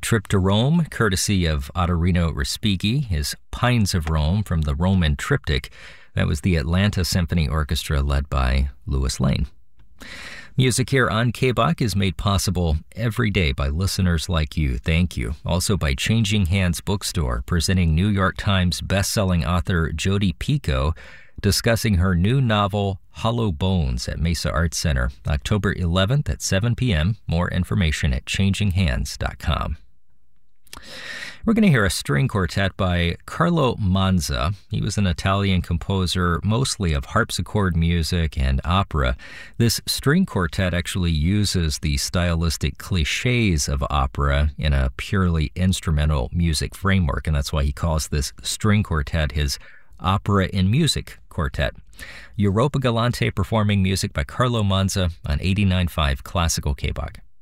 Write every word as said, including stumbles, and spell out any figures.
Trip to Rome, courtesy of Ottorino Respighi, his Pines of Rome from the Roman Triptych. That was the Atlanta Symphony Orchestra led by Louis Lane. Music here on K B O C is made possible every day by listeners like you. Thank you. Also by Changing Hands Bookstore, presenting New York Times bestselling author Jodi Picoult, discussing her new novel, Hollow Bones, at Mesa Arts Center, October eleventh at seven p.m. More information at changing hands dot com. We're going to hear a string quartet by Carlo Manza. He was an Italian composer, mostly of harpsichord music and opera. This string quartet actually uses the stylistic cliches of opera in a purely instrumental music framework, and that's why he calls this string quartet his opera in music quartet. Europa Galante performing music by Carlo Manza on eighty-nine point five Classical K B O C.